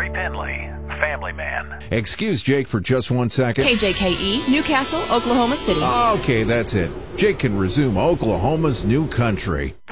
Corey Penley, Family Man. Excuse Jake for just 1 second. KJKE, Newcastle, Oklahoma City. Okay, that's it. Jake can resume Oklahoma's new country.